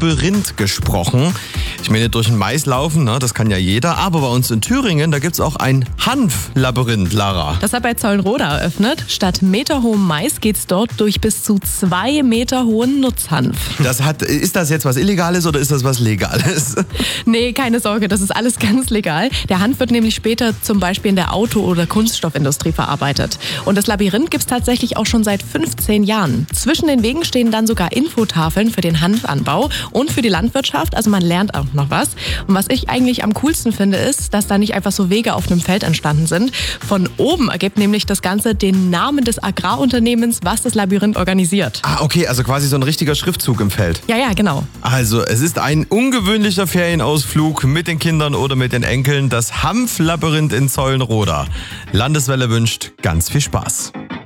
Labyrinth gesprochen. Ich meine, durch ein Mais laufen, ne, das kann ja jeder. Aber bei uns in Thüringen, da gibt es auch ein Hanflabyrinth, Lara. Das hat bei Zollenroda eröffnet. Statt meterhohem Mais geht's dort durch bis zu 2 Meter hohen Nutzhanf. Ist das jetzt was Illegales oder ist das was Legales? Nee, keine Sorge, das ist alles ganz legal. Der Hanf wird nämlich später zum Beispiel in der Auto- oder Kunststoffindustrie verarbeitet. Und das Labyrinth gibt's tatsächlich auch schon seit 15 Jahren. Zwischen den Wegen stehen dann sogar Infotafeln für den Hanfanbau und für die Landwirtschaft. Also man lernt auch noch was. Und was ich eigentlich am coolsten finde, ist, dass da nicht einfach so Wege auf einem Feld entstanden sind. Von oben ergibt nämlich das Ganze den Namen des Agrarunternehmens, was das Labyrinth organisiert. Ah, okay, also quasi so ein richtiger Schriftzug im Feld. Ja, genau. Also, es ist ein ungewöhnlicher Ferienausflug mit den Kindern oder mit den Enkeln. Das Hanflabyrinth in Zollenroda. Landeswelle wünscht ganz viel Spaß.